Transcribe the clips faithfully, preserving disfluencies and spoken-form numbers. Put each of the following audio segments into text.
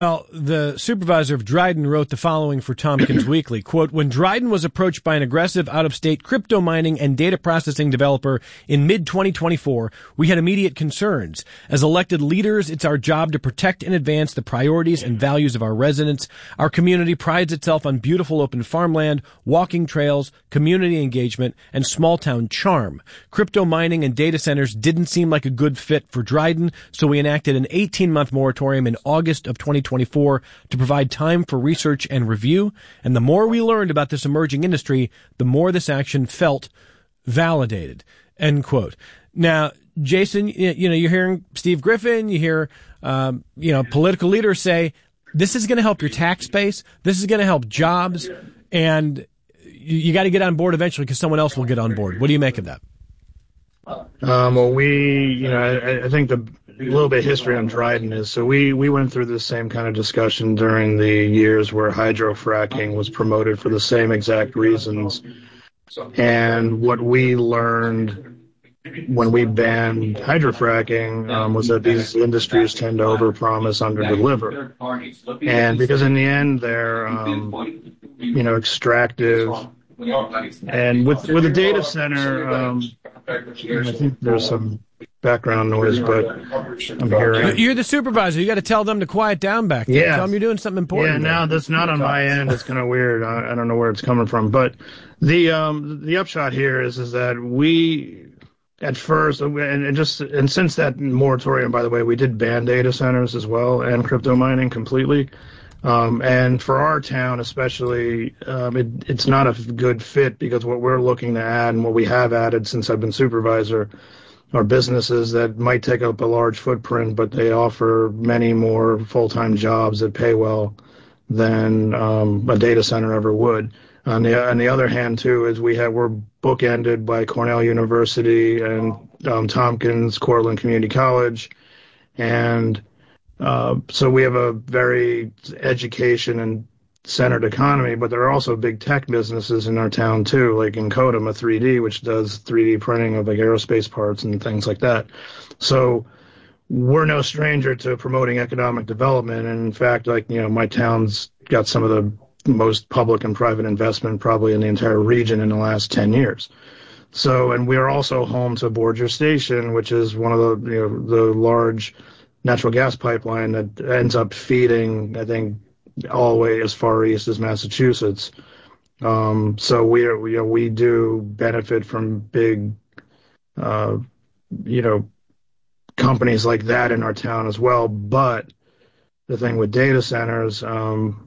Well, the supervisor of Dryden wrote the following for Tompkins Weekly, quote, when Dryden was approached by an aggressive out-of-state crypto mining and data processing developer in mid twenty twenty-four, we had immediate concerns. As elected leaders, it's our job to protect and advance the priorities and values of our residents. Our community prides itself on beautiful open farmland, walking trails, community engagement, and small-town charm. Crypto mining and data centers didn't seem like a good fit for Dryden, so we enacted an eighteen-month moratorium in August of twenty twenty-four to provide time for research and review. And the more we learned about this emerging industry, the more this action felt validated, end quote. Now, Jason, you know, you're hearing Steve Griffin, you hear, um, you know, political leaders say, this is going to help your tax base, this is going to help jobs, and you, you got to get on board eventually because someone else will get on board. What do you make of that? Um, well, we, you know, I, I think the a little bit of history on Dryden is, so we, we went through the same kind of discussion during the years where hydrofracking was promoted for the same exact reasons. And what we learned when we banned hydrofracking um, was that these industries tend to overpromise, underdeliver. And because in the end they're, um, you know, extractive. And with with a data center, um, I think there's some background noise, but I'm hearing. You're the supervisor. You got to tell them to quiet down back there. Yeah. Tell them you're doing something important. Yeah, now that's not on my end. It's kind of weird. I, I don't know where it's coming from. But the um, the upshot here is is that we, at first, and, and just and since that moratorium, by the way, we did ban data centers as well and crypto mining completely. Um, and for our town especially, um, it, it's not a good fit because what we're looking to add and what we have added since I've been supervisor are businesses that might take up a large footprint, but they offer many more full-time jobs that pay well than um, a data center ever would. On the, on the other hand, too, is we have, we're bookended by Cornell University and um, Tompkins, Cortland Community College, and Uh, so we have a very education and centered economy, but there are also big tech businesses in our town too, like Encodem, three D, which does three D printing of like aerospace parts and things like that. So we're no stranger to promoting economic development. And in fact, like, you know, my town's got some of the most public and private investment probably in the entire region in the last ten years. So, and we are also home to Borger Station, which is one of the, you know, the large natural gas pipeline that ends up feeding, I think, all the way as far east as Massachusetts. Um, so we are, you know, we do benefit from big, uh, you know, companies like that in our town as well. But the thing with data centers um,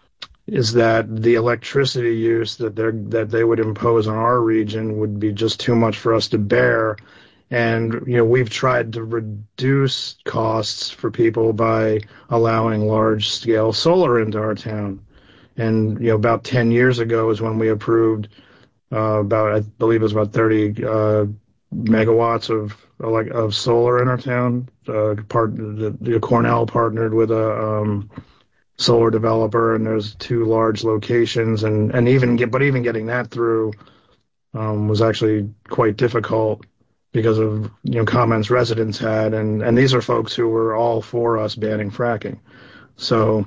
is that the electricity use that they that they would impose on our region would be just too much for us to bear. And, you know, we've tried to reduce costs for people by allowing large-scale solar into our town. And, you know, about ten years ago is when we approved uh, about, I believe it was about thirty uh, megawatts of like of solar in our town. Uh, part the, the Cornell partnered with a um, solar developer, and there's two large locations. And, and even get, but even getting that through um, was actually quite difficult, because of, you know, comments residents had, and, and these are folks who were all for us banning fracking. So,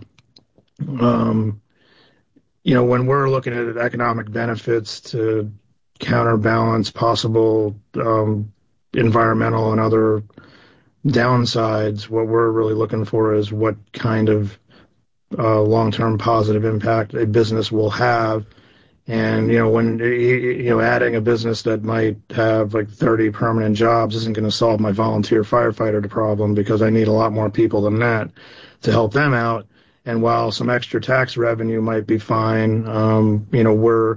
um, you know, when we're looking at economic benefits to counterbalance possible um, environmental and other downsides, what we're really looking for is what kind of uh, long-term positive impact a business will have. And, you know, when, you know, adding a business that might have like thirty permanent jobs isn't going to solve my volunteer firefighter problem, because I need a lot more people than that to help them out. And while some extra tax revenue might be fine, um, you know, we're,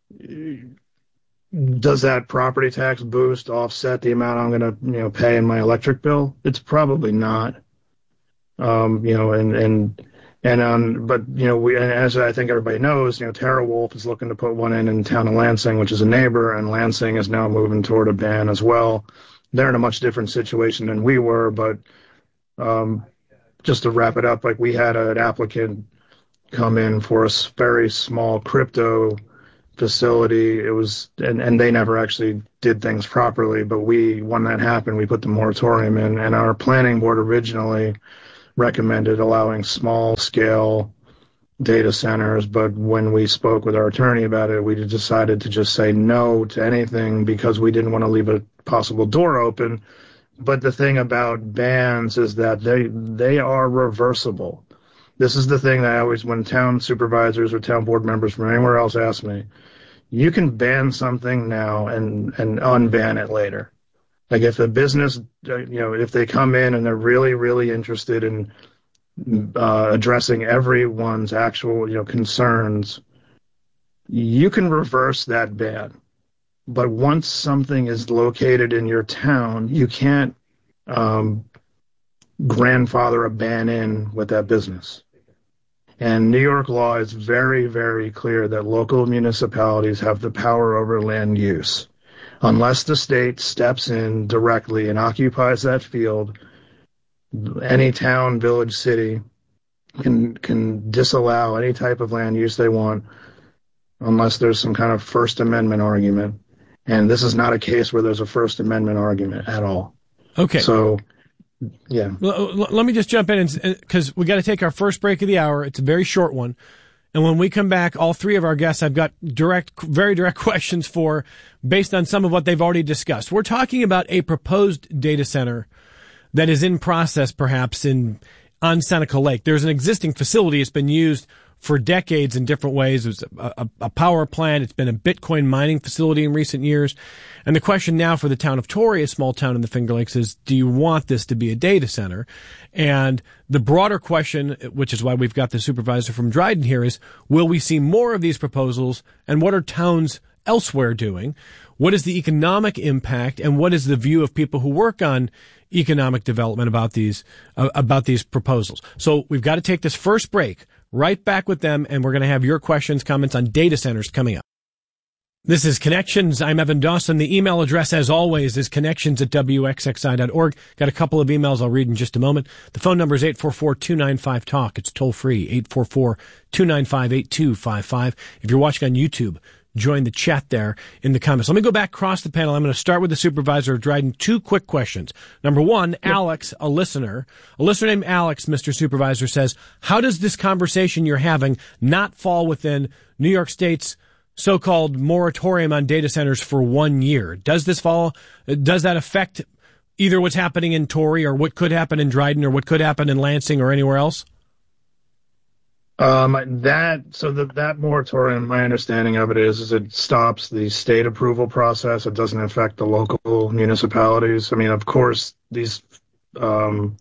does that property tax boost offset the amount I'm going to, you know, pay in my electric bill? It's probably not. Um, you know, and, and, And um, but you know, we, as I think everybody knows, you know, TeraWulf is looking to put one in in town of Lansing, which is a neighbor, and Lansing is now moving toward a ban as well. They're in a much different situation than we were, but um, just to wrap it up, like we had an applicant come in for a very small crypto facility. It was, and, and they never actually did things properly. But we, when that happened, we put the moratorium in, and our planning board originally recommended allowing small-scale data centers, but when we spoke with our attorney about it, we decided to just say no to anything because we didn't want to leave a possible door open. But the thing about bans is that they they are reversible. This is the thing that I always, when town supervisors or town board members from anywhere else ask me, you can ban something now and, and unban it later. Like if a business, you know, if they come in and they're really, really interested in uh, addressing everyone's actual, you know, concerns, you can reverse that ban. But once something is located in your town, you can't um, grandfather a ban in with that business. And New York law is very, very clear that local municipalities have the power over land use. Unless the state steps in directly and occupies that field, any town, village, city can can disallow any type of land use they want unless there's some kind of First Amendment argument. And this is not a case where there's a First Amendment argument at all. Okay. So, yeah. L- let me just jump in, because we got to take our first break of the hour. It's a very short one. And when we come back, all three of our guests, I've got direct, very direct questions for, based on some of what they've already discussed. We're talking about a proposed data center that is in process, perhaps, in on Seneca Lake. There's an existing facility. It's been used for decades in different ways. It was a, a, a power plant. It's been a Bitcoin mining facility in recent years. And the question now for the town of Torrey, a small town in the Finger Lakes, is, do you want this to be a data center? And the broader question, which is why we've got the supervisor from Dryden here, is, will we see more of these proposals? And what are towns elsewhere doing? What is the economic impact? And what is the view of people who work on economic development about these, uh, about these proposals? So we've got to take this first break. Right back with them, and we're going to have your questions, comments on data centers coming up. This is Connections. I'm Evan Dawson. The email address, as always, is connections at w x x i dot org. Got a couple of emails I'll read in just a moment. The phone number is eight four four, two nine five, talk. It's toll free, eight four four, two nine five, eight two five five. If you're watching on YouTube, join the chat there in the comments. Let me go back across the panel. I'm going to start with the supervisor of Dryden. Two quick questions. Number one, yep. Alex, a listener, a listener named Alex, Mister Supervisor, says, how does this conversation you're having not fall within New York State's so-called moratorium on data centers for one year? Does this fall, does that affect either what's happening in Torrey or what could happen in Dryden or what could happen in Lansing or anywhere else? Um, that, so that, that moratorium, my understanding of it is, is it stops the state approval process. It doesn't affect the local municipalities. I mean, of course, these, um,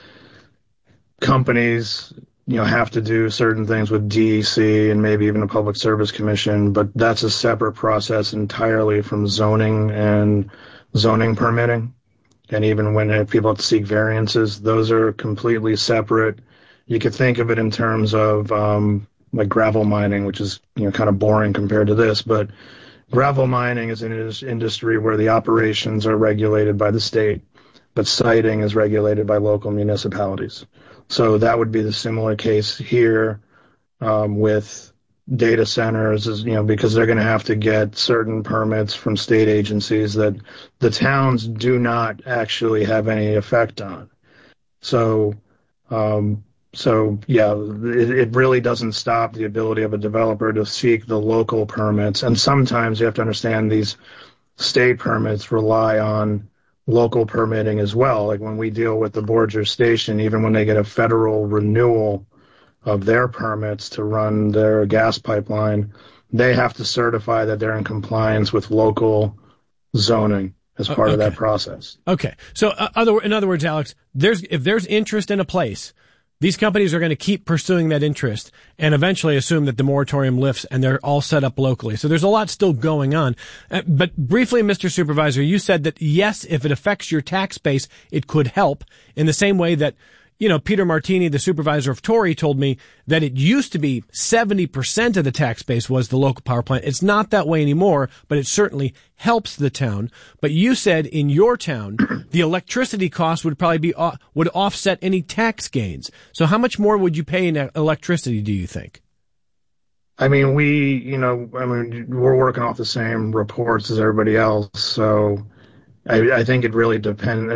companies, you know, have to do certain things with D E C and maybe even a Public Service Commission, but that's a separate process entirely from zoning and zoning permitting. And even when people have to seek variances, those are completely separate. You could think of it in terms of um, like gravel mining, which is, you know, kind of boring compared to this, but gravel mining is an industry where the operations are regulated by the state, but siting is regulated by local municipalities. So that would be the similar case here um, with data centers, is, you know, because they're going to have to get certain permits from state agencies that the towns do not actually have any effect on. So, um, So, yeah, it, it really doesn't stop the ability of a developer to seek the local permits. And sometimes you have to understand these state permits rely on local permitting as well. Like when we deal with the Borger Station, even when they get a federal renewal of their permits to run their gas pipeline, they have to certify that they're in compliance with local zoning as part okay. of that process. Okay. So, uh, other, in other words, Alex, there's if there's interest in a place, these companies are going to keep pursuing that interest and eventually assume that the moratorium lifts and they're all set up locally. So there's a lot still going on. Uh, but briefly, Mister Supervisor, you said that, yes, if it affects your tax base, it could help in the same way that, you know, Peter Martini, the supervisor of Torrey, told me that it used to be seventy percent of the tax base was the local power plant. It's not that way anymore, but it certainly helps the town. But you said in your town, the electricity cost would probably be, uh, would offset any tax gains. So how much more would you pay in electricity, do you think? I mean, we, you know, I mean, we're working off the same reports as everybody else. So I, I think it really depends. I mean,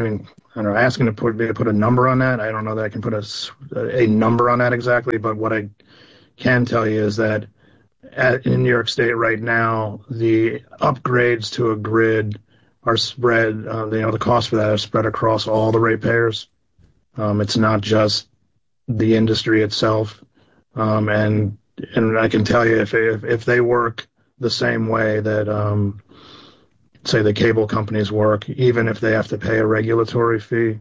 I don't know, asking to put maybe put a number on that. I don't know that I can put a, a number on that exactly, but what I can tell you is that at, in New York State right now, the upgrades to a grid are spread, uh, you know, the cost for that is spread across all the ratepayers. Um, it's not just the industry itself. Um, and and I can tell you if, if, if they work the same way that, um, say, the cable companies work, even if they have to pay a regulatory fee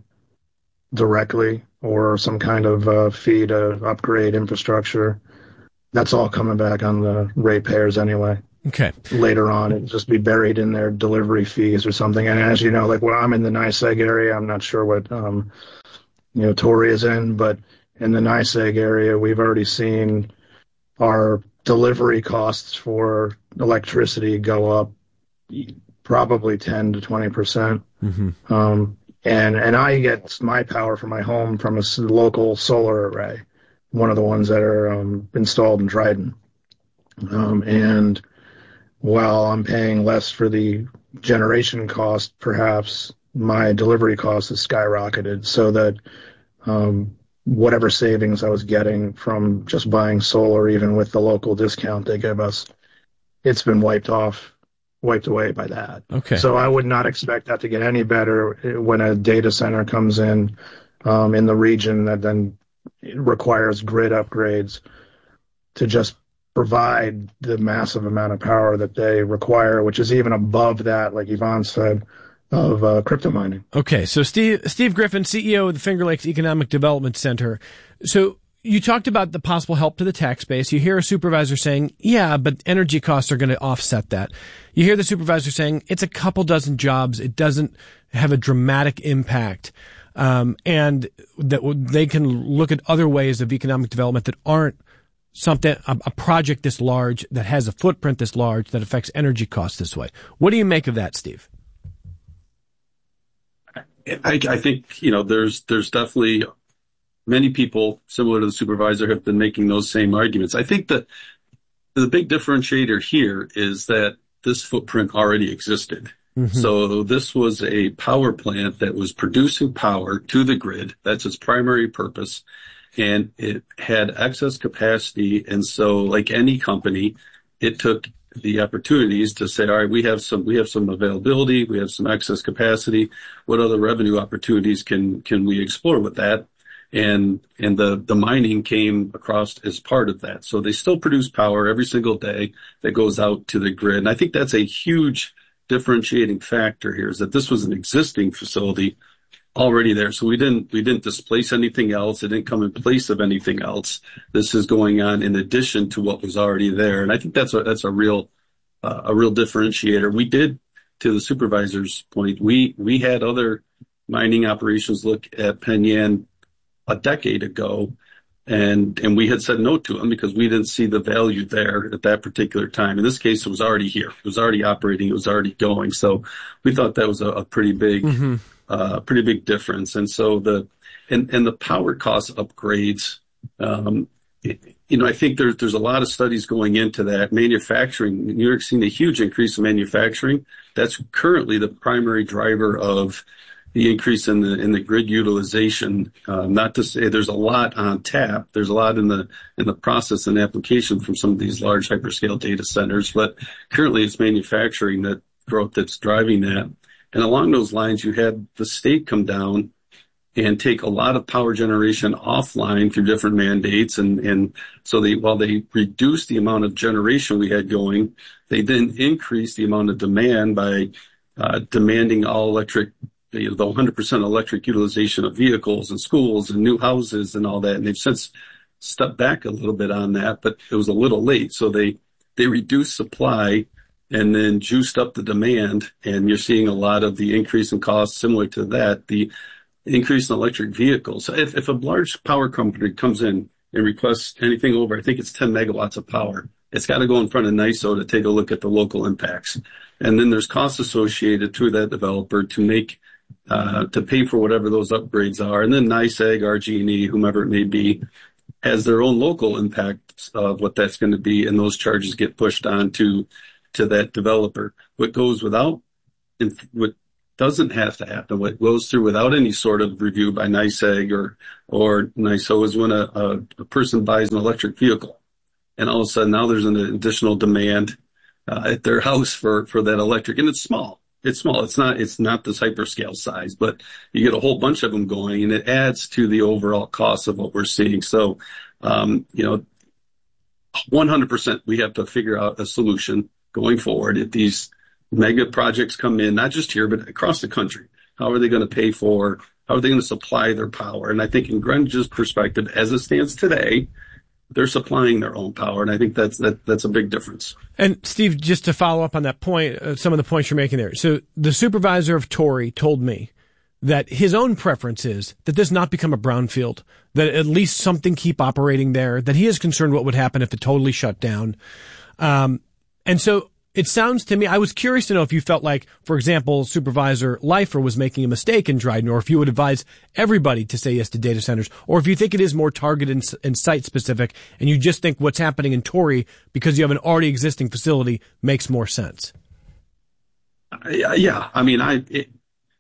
directly or some kind of uh, fee to upgrade infrastructure, that's all coming back on the ratepayers anyway. Okay. Later on, it'll just be buried in their delivery fees or something. And as you know, like, well, I'm in the NYSEG area. I'm not sure what, um, you know, Tory is in, but in the NYSEG area, we've already seen our delivery costs for electricity go up probably ten to twenty percent. Mm-hmm. Um, and, and I get my power from my home from a local solar array, one of the ones that are um, installed in Dryden. Um, and while I'm paying less for the generation cost, perhaps my delivery cost has skyrocketed, so that um, whatever savings I was getting from just buying solar, even with the local discount they give us, it's been wiped off, wiped away by that. Okay. So I would not expect that to get any better when a data center comes in um, in the region that then requires grid upgrades to just provide the massive amount of power that they require, which is even above that, like Yvonne said, of uh, crypto mining. Okay, so Steve Steve Griffin, C E O of the Finger Lakes Economic Development Center. So you talked about the possible help to the tax base. You hear a supervisor saying, yeah, but energy costs are going to offset that. You hear the supervisor saying, it's a couple dozen jobs. It doesn't have a dramatic impact. Um, and that they can look at other ways of economic development that aren't something, a, a project this large that has a footprint this large that affects energy costs this way. What do you make of that, Steve? I, I think, you know, there's there's definitely many people similar to the supervisor have been making those same arguments. I think that the big differentiator here is that this footprint already existed. Mm-hmm. So this was a power plant that was producing power to the grid. That's its primary purpose. And it had excess capacity. And so like any company, it took the opportunities to say, all right, we have some, we have some availability. We have some excess capacity. What other revenue opportunities can, can we explore with that? And, and the, the mining came across as part of that. So they still produce power every single day that goes out to the grid. And I think that's a huge differentiating factor here, is that this was an existing facility already there. So we didn't, we didn't displace anything else. It didn't come in place of anything else. This is going on in addition to what was already there. And I think that's a, that's a real, uh, a real differentiator. We did, to the supervisor's point, we, we had other mining operations look at Penn Yan a decade ago, and, and we had said no to them because we didn't see the value there at that particular time. In this case, it was already here. It was already operating. It was already going. So we thought that was a, a pretty big, mm-hmm. Uh, pretty big difference. And so the, and, and the power cost upgrades, um, you know, I think there's, there's a lot of studies going into that. Manufacturing, New York's seen a huge increase in manufacturing. That's currently the primary driver of the increase in the, in the grid utilization. Um, not to say there's a lot on tap. There's a lot in the, in the process and application from some of these large hyperscale data centers, but currently it's manufacturing that growth that's driving that. And along those lines, you had the state come down and take a lot of power generation offline through different mandates. And, and so they, while they reduced the amount of generation we had going, they then increased the amount of demand by uh, demanding all electric, you know, the one hundred percent electric utilization of vehicles and schools and new houses and all that. And they've since stepped back a little bit on that, but it was a little late. So they, they reduced supply and then juiced up the demand, and you're seeing a lot of the increase in costs similar to that, the increase in electric vehicles. So if, if a large power company comes in and requests anything over, I think it's ten megawatts of power, it's got to go in front of NYSO to take a look at the local impacts. And then there's costs associated to that developer to make, uh, to pay for whatever those upgrades are. And then NYSEG, R G and E, whomever it may be, has their own local impact of what that's going to be, and those charges get pushed on to to that developer. What goes without, what doesn't have to happen. What goes through without any sort of review by NYSEG or, or NYSO is when a, a, a person buys an electric vehicle. And all of a sudden now there's an additional demand uh, at their house for, for that electric. And it's small. It's small. It's not, it's not this hyperscale size, but you get a whole bunch of them going and it adds to the overall cost of what we're seeing. So, um, you know, one hundred percent we have to figure out a solution going forward. If these mega projects come in, not just here, but across the country, how are they going to pay for, how are they going to supply their power? And I think in Greenwich's perspective, as it stands today, they're supplying their own power, and I think that's that that's a big difference. And Steve, just to follow up on that point, uh, some of the points you're making there. So the supervisor of Tory told me that his own preference is that this not become a brownfield, that at least something keep operating there, that he is concerned what would happen if it totally shut down. Um, and so it sounds to me, I was curious to know if you felt like, for example, Supervisor Leifer was making a mistake in Dryden, or if you would advise everybody to say yes to data centers, or if you think it is more targeted and, and site-specific, and you just think what's happening in Tory, because you have an already existing facility, makes more sense. Uh, yeah, I mean, I it,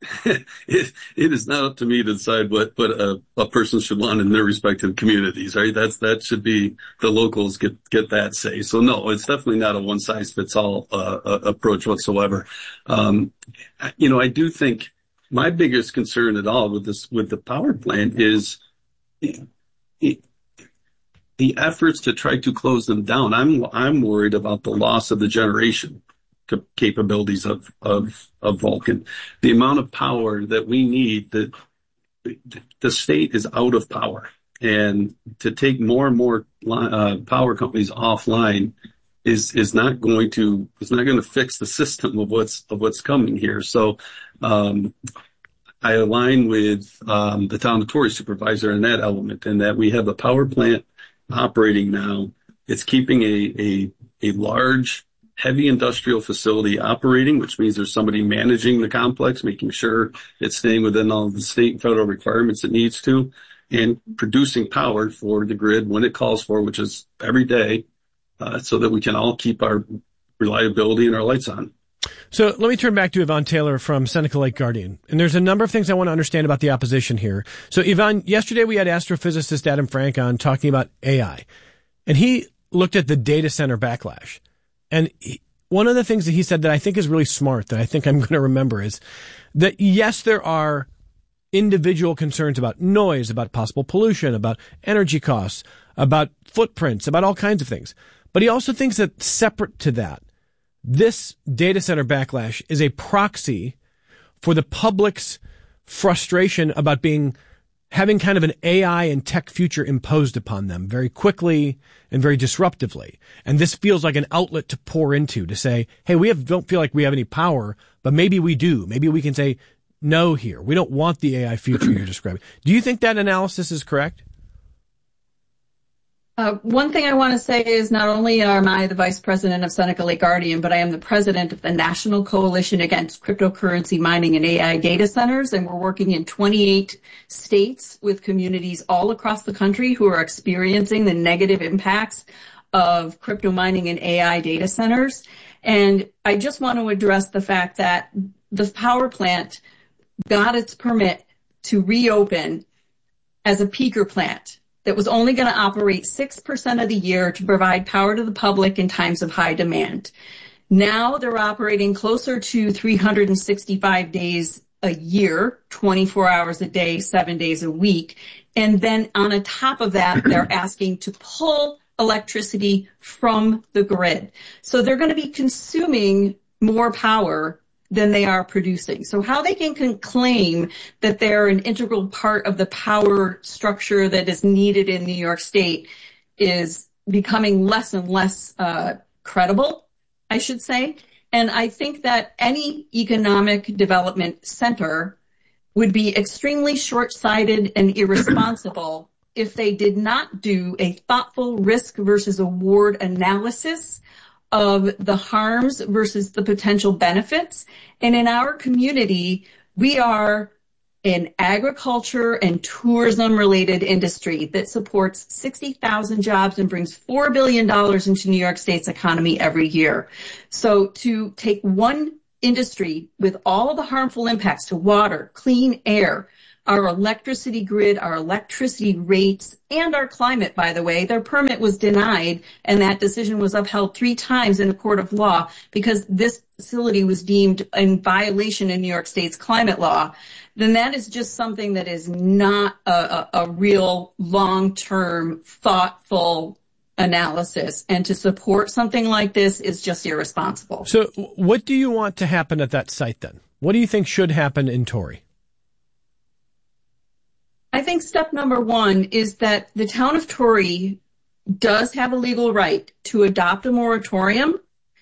it, it is not up to me to decide what, what a, a person should want in their respective communities, right? That's, that should be the locals get, get that say. So no, it's definitely not a one size fits all, uh, uh, approach whatsoever. Um, you know, I do think my biggest concern at all with this, with the power plant is it, it, the efforts to try to close them down. I'm, I'm worried about the loss of the generation capabilities of, of, of Vulcan. The amount of power that we need, that the state is out of power, and to take more and more uh, power companies offline is, is not going to, is not going to fix the system of what's, of what's coming here. So, um, I align with, um, the town of Tory supervisor in that element, and that we have the power plant operating now. It's keeping a, a, a large, heavy industrial facility operating, which means there's somebody managing the complex, making sure it's staying within all the state and federal requirements it needs to, and producing power for the grid when it calls for, which is every day, uh, so that we can all keep our reliability and our lights on. So let me turn back to Yvonne Taylor from Seneca Lake Guardian. And there's a number of things I want to understand about the opposition here. So Yvonne, yesterday we had astrophysicist Adam Frank on talking about A I, and he looked at the data center backlash. And he, one of the things that he said that I think is really smart, that I think I'm going to remember, is that yes, there are individual concerns about noise, about possible pollution, about energy costs, about footprints, about all kinds of things. But he also thinks that separate to that, this data center backlash is a proxy for the public's frustration about being having kind of an A I and tech future imposed upon them very quickly and very disruptively. And this feels like an outlet to pour into, to say, hey, we have, don't feel like we have any power, but maybe we do. Maybe we can say no here. We don't want the A I future you're describing. Do you think that analysis is correct? Uh, one thing I want to say is not only am I the vice president of Seneca Lake Guardian, but I am the president of the National Coalition Against Cryptocurrency Mining and A I Data Centers, and we're working in twenty-eight states with communities all across the country who are experiencing the negative impacts of crypto mining and A I data centers. And I just want to address the fact that the power plant got its permit to reopen as a peaker plant that was only going to operate six percent of the year to provide power to the public in times of high demand. Now they're operating closer to three hundred sixty-five days a year, twenty-four hours a day, seven days a week. And then on a top of that, they're asking to pull electricity from the grid. So they're going to be consuming more power than they are producing. So how they can claim that they're an integral part of the power structure that is needed in New York State is becoming less and less uh, credible, I should say. And I think that any economic development center would be extremely short-sighted and irresponsible if they did not do a thoughtful risk versus reward analysis of the harms versus the potential benefits. And in our community, we are an agriculture and tourism related industry that supports sixty thousand jobs and brings four billion dollars into New York State's economy every year. So to take one industry with all of the harmful impacts to water, clean air, our electricity grid, our electricity rates, and our climate, by the way. Their permit was denied, and that decision was upheld three times in a court of law because this facility was deemed in violation in New York State's climate law. Then that is just something that is not a, a, a real long-term, thoughtful analysis. And to support something like this is just irresponsible. So what do you want to happen at that site then? What do you think should happen in Torrey? I think step number one is that the town of Torrey does have a legal right to adopt a moratorium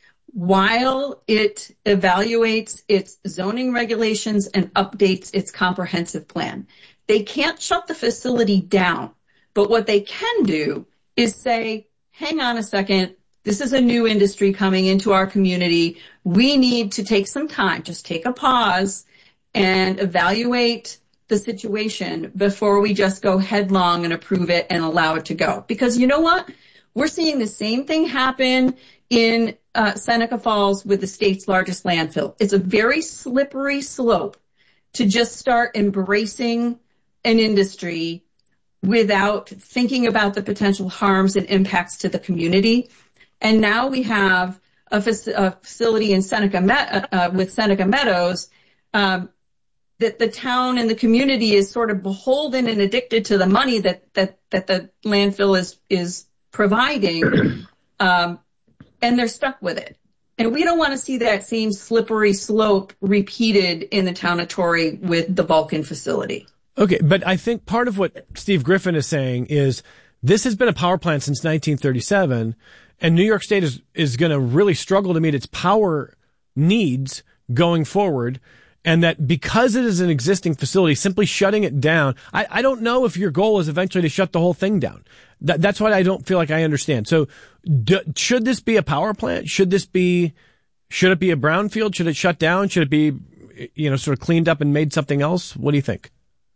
while it evaluates its zoning regulations and updates its comprehensive plan. They can't shut the facility down, but what they can do is say, hang on a second, this is a new industry coming into our community. We need to take some time, just take a pause and evaluate the situation before we just go headlong and approve it and allow it to go. Because you know what? We're seeing the same thing happen in uh, Seneca Falls with the state's largest landfill. It's a very slippery slope to just start embracing an industry without thinking about the potential harms and impacts to the community. And now we have a, fac- a facility in Seneca Me- uh, with Seneca Meadows um, that the town and the community is sort of beholden and addicted to the money that that that the landfill is is providing, um, and they're stuck with it. And we don't want to see that same slippery slope repeated in the town of Torrey with the Vulcan facility. Okay, but I think part of what Steve Griffin is saying is this has been a power plant since nineteen thirty-seven, and New York State is is going to really struggle to meet its power needs going forward. And that because it is an existing facility, simply shutting it down, I, I don't know if your goal is eventually to shut the whole thing down. That, that's what I don't feel like I understand. So do, should this be a power plant? Should this be, should it be a brownfield? Should it shut down? Should it be, you know, sort of cleaned up and made something else? What do you think?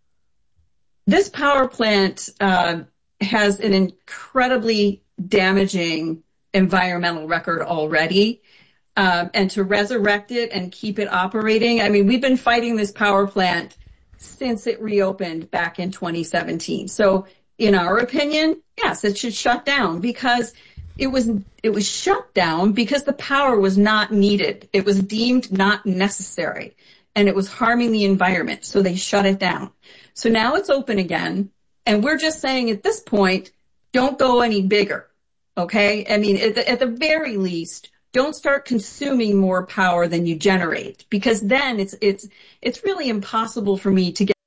This power plant uh, has an incredibly damaging environmental record already. Um, and to resurrect it and keep it operating. I mean, we've been fighting this power plant since it reopened back in twenty seventeen. So in our opinion, yes, it should shut down because it was, it was shut down because the power was not needed. It was deemed not necessary and it was harming the environment. So they shut it down. So now it's open again. And we're just saying at this point, don't go any bigger. Okay. I mean, at the, at the very least, don't start consuming more power than you generate, because then it's it's it's really impossible for me to get